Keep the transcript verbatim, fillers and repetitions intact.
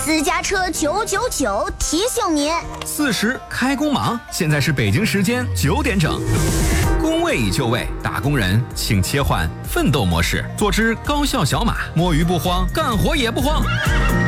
私家车九九九提醒您， 四十开工忙，现在是北京时间九点整。工位已就位，打工人请切换奋斗模式，做只高效小马，摸鱼不慌，干活也不慌。